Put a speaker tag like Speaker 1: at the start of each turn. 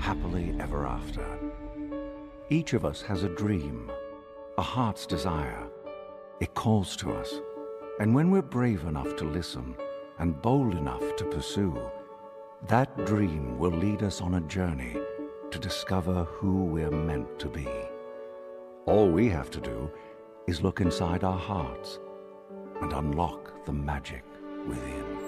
Speaker 1: happily ever after. Each of us has a dream, a heart's desire. It calls to us, and when we're brave enough to listen and bold enough to pursue, that dream will lead us on a journey to discover who we're meant to be. All we have to do is look inside our hearts and unlock the magic within.